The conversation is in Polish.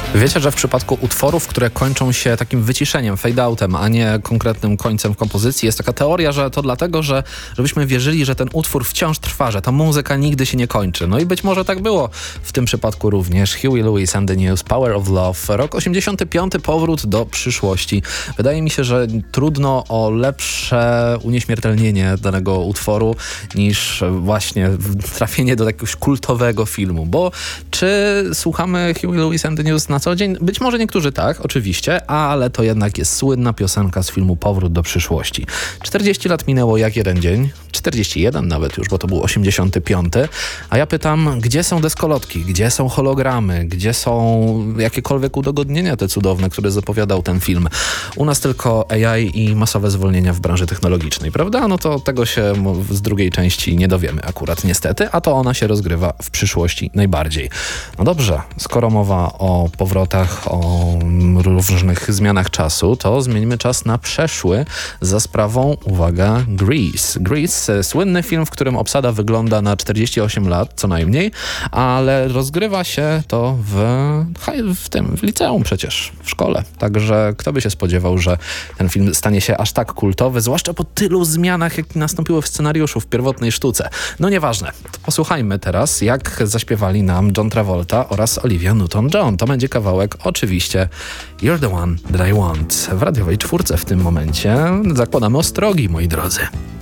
Wiecie, że w przypadku utworów, które kończą się takim wyciszeniem, fade-outem, a nie konkretnym końcem kompozycji, jest taka teoria, że to dlatego, żebyśmy wierzyli, że ten utwór wciąż trwa, że ta muzyka nigdy się nie kończy. No i być może tak było w tym przypadku również. Huey Lewis and the News, Power of Love, rok 85, powrót do przyszłości. Wydaje mi się, że trudno o lepsze unieśmiertelnienie danego utworu niż właśnie trafienie do jakiegoś kultowego filmu, bo czy słuchamy Huey Lewis and the News na co dzień? Być może niektórzy tak, oczywiście, ale to jednak jest słynna piosenka z filmu Powrót do przyszłości. 40 lat minęło jak jeden dzień, 41 nawet już, bo to był 85, a ja pytam, gdzie są deskolotki, gdzie są hologramy, gdzie są jakiekolwiek udogodnienia te cudowne, które zapowiadał ten film. U nas tylko AI i masowe zwolnienia w branży technologicznej, prawda? No to tego się z drugiej części nie dowiemy akurat niestety, a to ona się rozgrywa w przyszłości najbardziej. No dobrze, skoro mowa o powrotach, o różnych zmianach czasu, to zmieńmy czas na przeszły za sprawą, uwaga, Grease. Grease, słynny film, w którym obsada wygląda na 48 lat co najmniej, ale rozgrywa się to w liceum przecież, w szkole. Także kto by się spodziewał, że ten film stanie się aż tak kultowy, zwłaszcza po tylu zmianach, jak nastąpiły w scenariuszu, w pierwotnej sztuce. No nieważne. To posłuchajmy teraz, jak zaśpiewali nam John Travolta oraz Olivia Newton-John. To będzie kawałek, oczywiście, You're the One That I Want. W radiowej czwórce w tym momencie zakładamy ostrogi, moi drodzy.